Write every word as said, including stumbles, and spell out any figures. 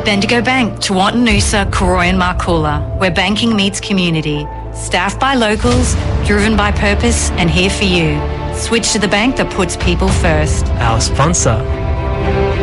Bendigo Bank, Tewantin Noosa, Koroy and Markoola, where banking meets community. Staffed by locals, driven by purpose and here for you. Switch to the bank that puts people first. Our sponsor